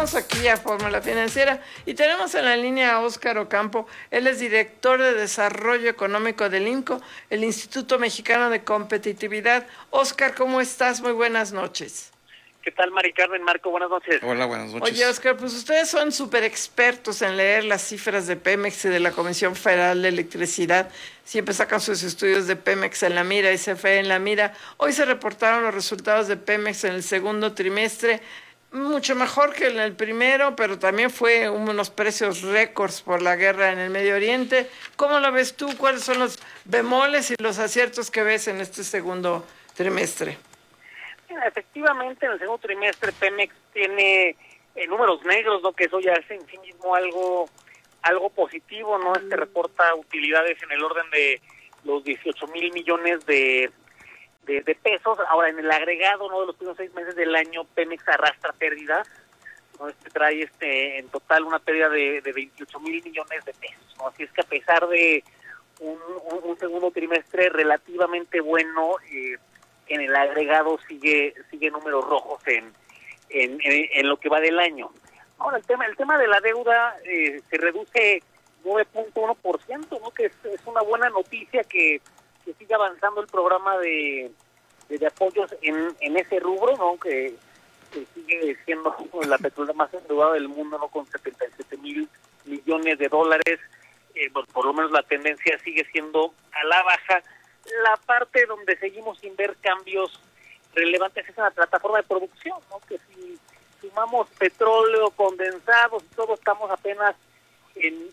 Regresamos aquí a Fórmula Financiera y tenemos en la línea a Óscar Ocampo. Él es director de Desarrollo Económico del INCO, el Instituto Mexicano de Competitividad. Óscar, ¿cómo estás? Muy buenas noches. ¿Qué tal, Mari Carmen? Marco, buenas noches. Hola, buenas noches. Oye, Óscar, pues ustedes son súper expertos en leer las cifras de Pemex y de la Comisión Federal de Electricidad. Siempre sacan sus estudios de Pemex en la mira y CFE en la mira. Hoy se reportaron los resultados de Pemex en el segundo trimestre. Mucho mejor que en el primero, pero también fue unos precios récords por la guerra en el Medio Oriente. ¿Cómo lo ves tú? ¿Cuáles son los bemoles y los aciertos que ves en este segundo trimestre? Efectivamente, en el segundo trimestre Pemex tiene números negros, ¿no? Que eso ya es en sí mismo algo positivo, ¿no? Reporta utilidades en el orden de los 18,000 millones de pesos. Ahora, en el agregado, ¿no?, de los primeros 6 meses del año, Pemex arrastra pérdidas, ¿no? Trae en total una pérdida de 28,000 millones de pesos, ¿no? Así es que a pesar de un segundo trimestre relativamente bueno, en el agregado sigue números rojos en lo que va del año. Ahora, el tema de la deuda se reduce 9.1%, ¿no? Que es una buena noticia que siga avanzando el programa de apoyos en ese rubro, ¿no? Que sigue siendo la petrolera más endeudada del mundo, ¿no? Con 77,000 millones de dólares. Por lo menos la tendencia sigue siendo a la baja. La parte donde seguimos sin ver cambios relevantes es en la plataforma de producción, ¿no? Que si sumamos petróleo, condensados y todo, estamos apenas en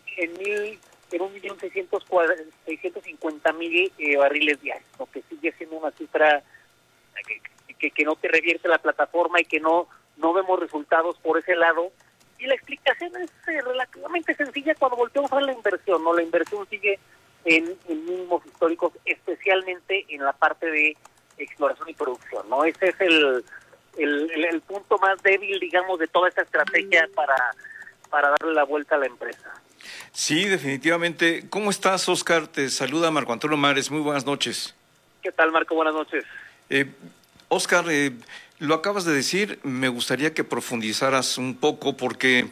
1,650,000 barriles diarios, ¿no? Que sigue siendo una cifra que no te revierte la plataforma y que no vemos resultados por ese lado. Y la explicación es relativamente sencilla cuando volteamos a ver la inversión, ¿no? La inversión sigue en mínimos históricos, especialmente en la parte de exploración y producción, ¿no? Ese es el punto más débil, digamos, de toda esta estrategia para darle la vuelta a la empresa. Sí, definitivamente. ¿Cómo estás, Óscar? Te saluda Marco Antonio Mares. Muy buenas noches. ¿Qué tal, Marco? Buenas noches. Óscar, lo acabas de decir, me gustaría que profundizaras un poco porque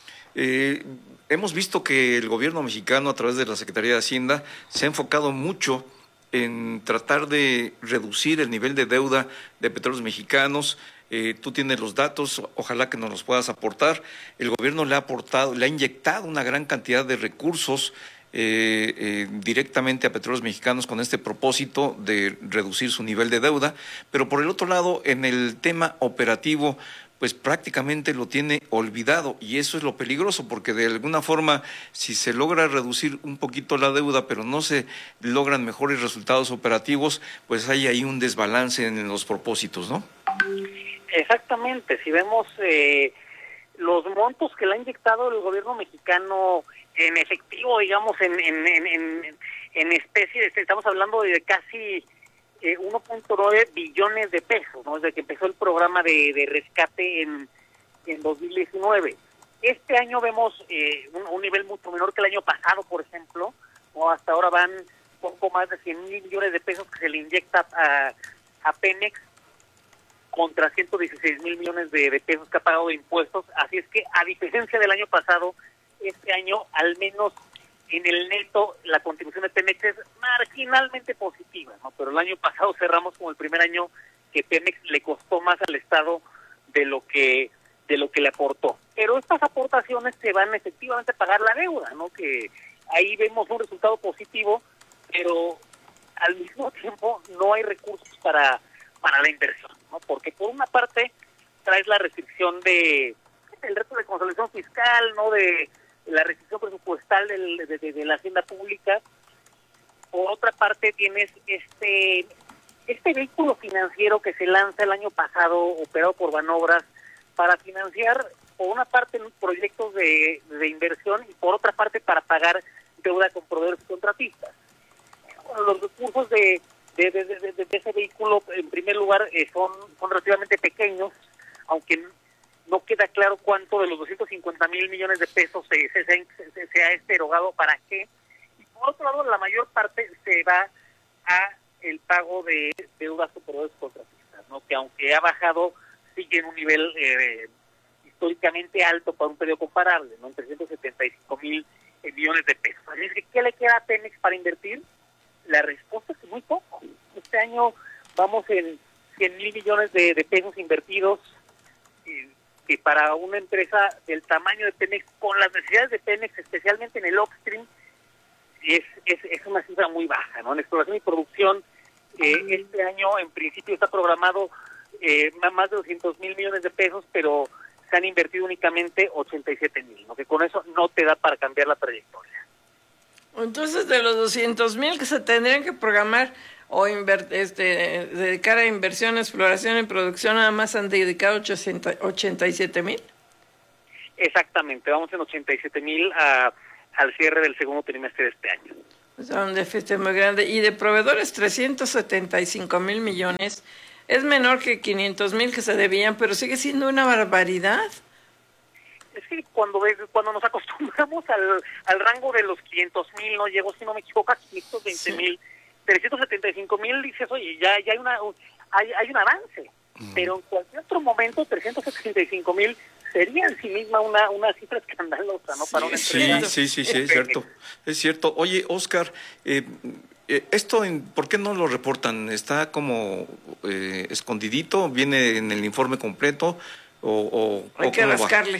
hemos visto que el gobierno mexicano, a través de la Secretaría de Hacienda, se ha enfocado mucho en tratar de reducir el nivel de deuda de Petróleos Mexicanos. Tú tienes los datos, ojalá que nos los puedas aportar. El gobierno le ha inyectado una gran cantidad de recursos directamente a Petróleos Mexicanos con este propósito de reducir su nivel de deuda, pero por el otro lado, en el tema operativo, pues prácticamente lo tiene olvidado, y eso es lo peligroso, porque de alguna forma, si se logra reducir un poquito la deuda, pero no se logran mejores resultados operativos, pues hay ahí un desbalance en los propósitos, ¿no? Exactamente. Si vemos los montos que le ha inyectado el gobierno mexicano en efectivo, digamos, en especie, estamos hablando de casi 1.9 billones de pesos, ¿no? Desde que empezó el programa de rescate en 2019. Este año vemos un nivel mucho menor que el año pasado, por ejemplo, ¿no? Hasta ahora van poco más de 100,000 millones de pesos que se le inyecta a Pemex contra 116,000 millones de pesos que ha pagado de impuestos. Así es que, a diferencia del año pasado, este año, al menos en el neto, la contribución de Pemex es marginalmente positiva, ¿no? Pero el año pasado cerramos como el primer año que Pemex le costó más al Estado de lo que le aportó. Pero estas aportaciones se van efectivamente a pagar la deuda, ¿no? Que ahí vemos un resultado positivo, pero al mismo tiempo no hay recursos para la inversión, ¿no? Porque por una parte traes la restricción el reto de consolidación fiscal, ¿no? De la restricción presupuestal de la hacienda pública. Por otra parte tienes este vehículo financiero que se lanza el año pasado, operado por Banobras, para financiar, por una parte, proyectos de inversión, y por otra parte para pagar deuda con proveedores y contratistas. Bueno, los recursos de ese vehículo, en primer lugar, son relativamente pequeños, aunque no queda claro cuánto de los 250,000 millones de pesos se ha erogado para qué. Y por otro lado, la mayor parte se va a el pago de deudas con proveedores contratistas, ¿no? Que aunque ha bajado, sigue en un nivel históricamente alto para un periodo comparable, ¿no? En 375,000 millones de pesos. Así es que, ¿qué le queda a Pemex para invertir? La respuesta es muy poco. Este año vamos en 100,000 millones de pesos invertidos, que para una empresa del tamaño de Pemex, con las necesidades de Pemex, especialmente en el upstream, es una cifra muy baja, ¿no? En exploración y producción, este año en principio está programado más de 200,000 millones de pesos, pero se han invertido únicamente 87,000, ¿no? Que con eso no te da para cambiar la trayectoria. Entonces, de los 200,000 que se tendrían que programar o dedicar a inversión, exploración y producción, nada más han dedicado 87,000. Exactamente, vamos en 87,000 al cierre del segundo trimestre de este año. O sea, un déficit muy grande. Y de proveedores, 375,000 millones. Es menor que 500,000 que se debían, pero sigue siendo una barbaridad. Es que cuando nos acostumbramos al rango de los 500,000, no llegó, si no me equivoco, a 520,000, 375,000, dices, oye, ya hay un avance, pero en cualquier otro momento 375,000 sería en sí misma una cifra escandalosa, ¿no? Para una empresa. Sí, es cierto. Oye, Oscar, esto, ¿por qué no lo reportan? ¿Está como escondidito? ¿Viene en el informe completo? Hay que rascarle.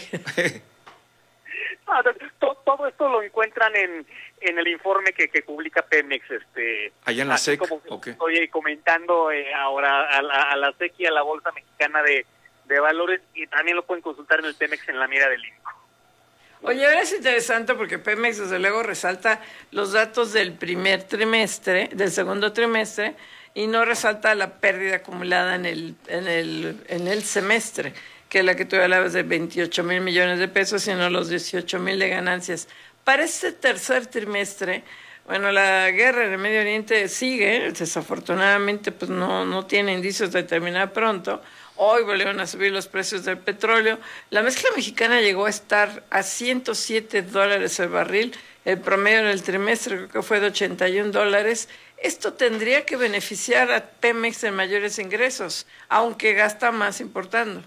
Todo esto lo encuentran en el informe que publica Pemex, allá en la SEC. Como estoy comentando ahora a la SEC y a la Bolsa Mexicana de Valores, y también lo pueden consultar en el Pemex en la mira del INCO. Oye, ahora es interesante porque Pemex desde luego resalta los datos del primer trimestre, del segundo trimestre, y no resalta la pérdida acumulada en el semestre, que es la que tú hablabas de 28,000 millones de pesos, sino los 18,000 de ganancias. Para este tercer trimestre, bueno, la guerra en el Medio Oriente sigue, desafortunadamente pues no tiene indicios de terminar pronto. Hoy volvieron a subir los precios del petróleo. La mezcla mexicana llegó a estar a $107 el barril. El promedio en el trimestre creo que fue de $81. Esto tendría que beneficiar a Pemex en mayores ingresos, aunque gasta más importando.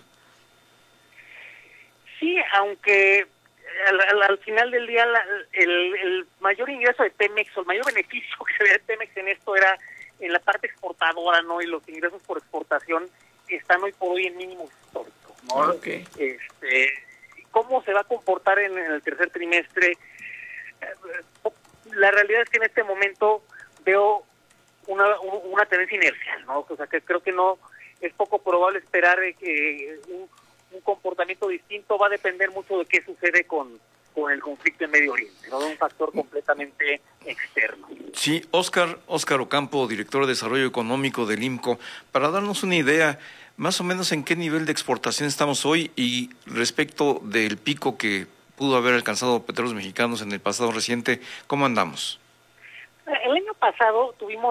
Sí, aunque al final del día el mayor ingreso de Pemex, o el mayor beneficio que se ve de Pemex en esto era en la parte exportadora, ¿no? Y los ingresos por exportación están hoy por hoy en mínimos históricos, ¿no? Okay. ¿Cómo se va a comportar en el tercer trimestre? La realidad es que en este momento veo una tendencia inercial, ¿no? O sea, que creo que no es poco probable esperar que un comportamiento distinto. Va a depender mucho de qué sucede con el conflicto en Medio Oriente, ¿no? De un factor completamente externo. Sí, Óscar Ocampo, director de Desarrollo Económico del IMCO, para darnos una idea, más o menos en qué nivel de exportación estamos hoy y respecto del pico que pudo haber alcanzado Petróleos Mexicanos en el pasado reciente, ¿cómo andamos? El año pasado tuvimos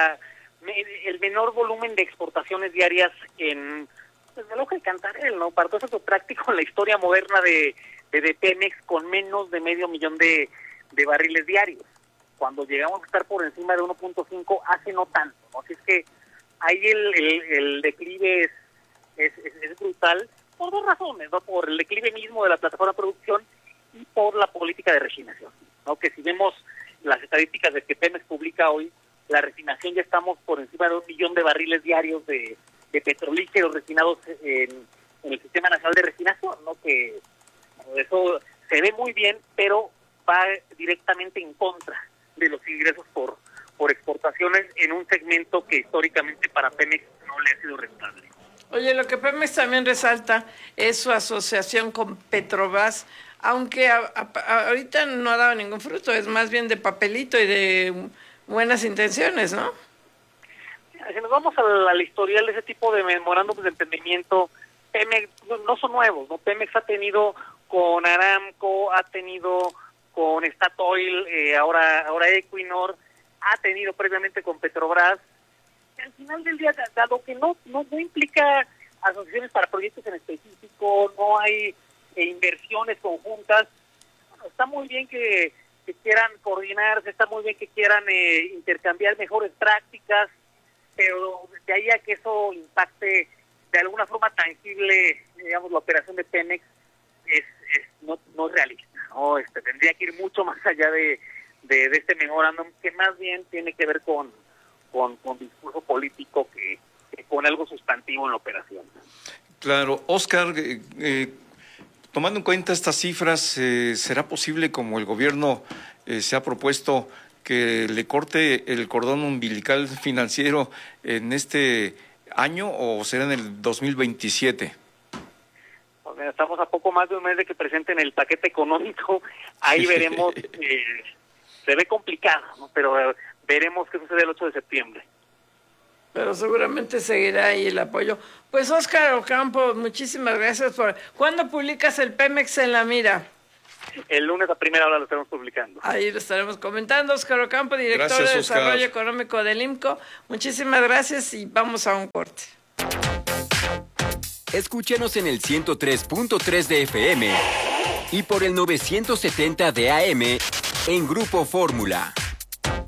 el menor volumen de exportaciones diarias en Loja y Cantarell, ¿no? Para todo eso práctico en la historia moderna de Pemex, con menos de 500,000 de barriles diarios. Cuando llegamos a estar por encima de 1.5 hace no tanto, ¿no? Así es que ahí el declive es brutal por dos razones, ¿no? Por el declive mismo de la plataforma de producción y por la política de refinación, ¿no? Que si vemos las estadísticas de que Pemex publica hoy, la refinación ya estamos por encima de 1 millón de barriles diarios de petrolíferos refinados en el Sistema Nacional de Refinación, ¿no? Que eso se ve muy bien, pero va directamente en contra de los ingresos por exportaciones en un segmento que históricamente para Pemex no le ha sido rentable. Oye, lo que Pemex también resalta es su asociación con Petrobras, aunque ahorita no ha dado ningún fruto, es más bien de papelito y de buenas intenciones, ¿no? Si nos vamos al historial de ese tipo de memorándums de entendimiento, Pemex no son nuevos, ¿no? Pemex ha tenido con Aramco, ha tenido con Statoil, ahora Equinor, ha tenido previamente con Petrobras. Al final del día, dado que no implica asociaciones para proyectos en específico, no hay inversiones conjuntas, bueno, está muy bien que quieran coordinarse, está muy bien que quieran intercambiar mejores prácticas, pero de ahí a que eso impacte de alguna forma tangible, digamos, la operación de Pemex, no es realista, ¿no? Tendría que ir mucho más allá de este memorando, que más bien tiene que ver con discurso político que con algo sustantivo en la operación. Claro, Óscar, tomando en cuenta estas cifras, ¿será posible, como el gobierno se ha propuesto, que le corte el cordón umbilical financiero en este año o será en el 2027? Pues mira, estamos a poco más de un mes de que presenten el paquete económico, ahí veremos, se ve complicado, ¿no? Pero veremos qué sucede el 8 de septiembre. Pero seguramente seguirá ahí el apoyo. Pues Óscar Ocampo, muchísimas gracias por... ¿Cuándo publicas el Pemex en la mira? El lunes a primera hora lo estaremos publicando. Ahí lo estaremos comentando. Óscar Ocampo, director gracias, de Óscar. Desarrollo Económico del IMCO. Muchísimas gracias y vamos a un corte. Escúchenos en el 103.3 de FM y por el 970 de AM en Grupo Fórmula.